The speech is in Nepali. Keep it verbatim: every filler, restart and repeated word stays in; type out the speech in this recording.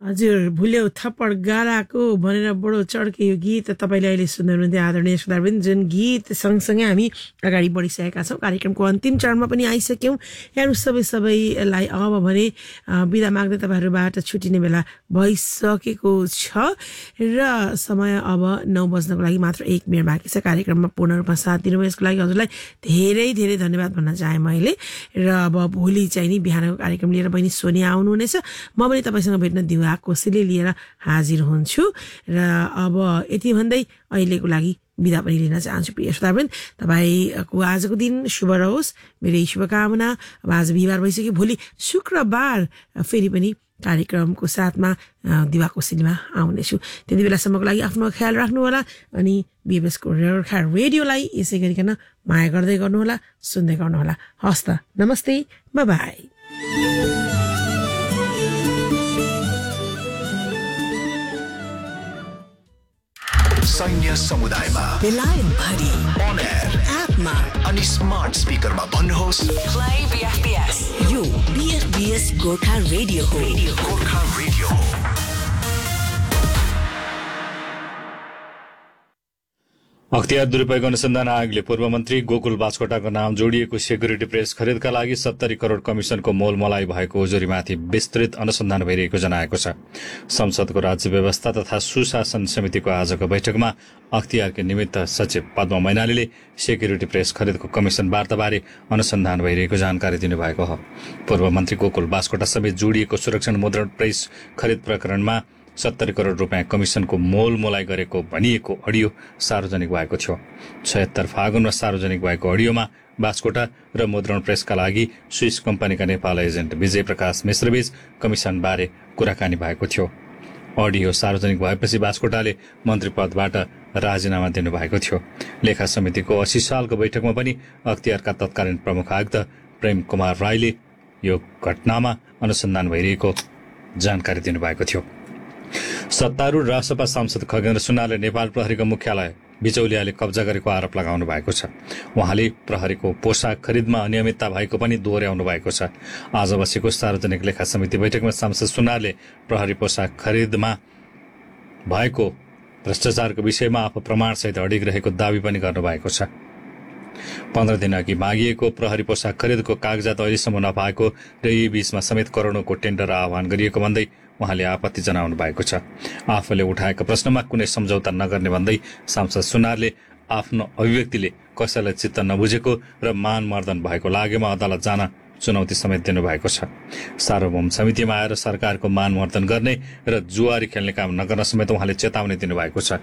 हजुर भुल्यौ थप्पड गालाको भनेर बडो चड्के यो गीत तपाईँले अहिले सुन्दै हुनुहुन्थ्यो आदरणीय सुधारबिन, जुन गीत सँगसँगै हामी अगाडि बढिसकेका छौँ। कार्यक्रमको अन्तिम चरणमा पनि आइसक्यौँ। यहाँहरू सबै सबैलाई अब भने बिदा माग्दै तपाईँहरूबाट छुटिने बेला भइसकेको छ र समय अब नौ बज्नको लागि मात्र एक मिनट बाँकी छ। कार्यक्रममा पूर्ण रूपमा साथ दिनुभयो यसको लागि हजुरलाई धेरै धेरै धन्यवाद भन्न चाहेँ मैले। र अब भोलि चाहिँ नि बिहानको कार्यक्रम लिएर बहिनी सोनिया आउनुहुनेछ। म पनि तपाईँसँग भेट्न दिवा कोसीले लिएर हाजिर हुन्छु। र अब यति भन्दै अहिलेको लागि बिदा पनि लिन चाहन्छु। प्रिय श्रोताबिन, तपाईँको आजको दिन शुभ रहोस्, मेरै शुभकामना। अब आज बिहिबार भइसक्यो, भोलि शुक्रबार फेरि पनि कार्यक्रमको साथमा दिवा कोसेलीमा आउनेछु। त्यति बेलासम्मको लागि आफ्नो ख्याल राख्नुहोला अनि बिएबएसको रेडियो रेडियोलाई यसै गरिकन माया गर्दै गर्नुहोला, सुन्दै गर्नुहोला। हस्त नमस्ते, बाई बाई। सैन्य समुदायमा बेलायत भरि अन एयर एपमा अनि स्मार्ट स्पिकरमा भन्नुहोस् प्ले बीएफबीएस। यो बीएफबीएस गोर्खा रेडियो हो। गोर्खा रेडियो हो। अख्तियार दुरूपयोग अनुसन्धान आयोगले पूर्व मन्त्री गोकुल बास्कोटाको नाम जोडिएको सेक्युरिटी प्रेस खरिदका लागि सत्तरी करोड़ कमिशनको मोलमलाइ भएको उजुरीमाथि विस्तृत अनुसन्धान भइरहेको जनाएको छ। संसदको राज्य व्यवस्था तथा सुशासन समितिको आजको बैठकमा अख्तियारका निमित्त सचिव पद्म मैनालीले सेक्युरिटी प्रेस खरिदको कमिशन वार्ताबारे अनुसन्धान भइरहेको जानकारी दिनुभएको हो। पूर्व मन्त्री गोकुल बास्कोटा समेत जोडिएको सुरक्षण मुद्रण प्रेस खरिद प्रकरणमा सत्तरी करोड़ रुपियाँ कमिशनको मोलमोलाई गरेको भनिएको अडियो सार्वजनिक भएको थियो। छयत्तर फागुनमा सार्वजनिक भएको अडियोमा बास्कोटा र मुद्रण प्रेसका लागि स्विस कम्पनीका नेपाल एजेन्ट विजय प्रकाश मिश्रबीच कमिशनबारे कुराकानी भएको थियो। अडियो सार्वजनिक भएपछि बास्कोटाले मन्त्री पदबाट राजीनामा दिनुभएको थियो। लेखा समितिको अस्सी सालको बैठकमा पनि अख्तियारका तत्कालीन प्रमुख आयुक्त प्रेम कुमार राईले यो घटनामा अनुसन्धान भइरहेको जानकारी दिनुभएको थियो। सत्तारूढ रासपा सांसद खगेन्द्र सुनारले नेपाल प्रहरीको मुख्यालय बिचौलियाले कब्जा गरेको आरोप लगाउनु भएको छ। उहाँले प्रहरीको पोसाक खरिदमा अनियमितता भएको पनि दोहोर्याउनु भएको छ। आज बसेको सार्वजनिक लेखा समिति बैठकमा सांसद सुनारले प्रहरी पोसाक खरिदमा भएको भ्रष्टाचारको विषयमा आफू प्रमाणसहित अडिग रहेको दावी पनि गर्नुभएको छ। पन्ध्र दिन अघि मागिएको प्रहरी पोसाक खरिदको कागजात अहिलेसम्म नपाएको र यी बीचमा समेत करोड़ौंको टेन्डर आह्वान गरिएको भन्दै उहाँले आपत्ति जनाउनु भएको छ। आफूले उठाएको प्रश्नमा कुनै सम्झौता नगर्ने भन्दै सांसद सुनारले आफ्नो अभिव्यक्तिले कसैलाई चित्त नबुझेको र मानमर्दन भएको लागेमा अदालत जान चुनौती समेत दिनुभएको छ। सार्वभौम समितिमा आएर सरकारको मानमर्दन गर्ने र जुवारी खेल्ने काम नगर्न समेत उहाँले चेतावनी दिनुभएको छ।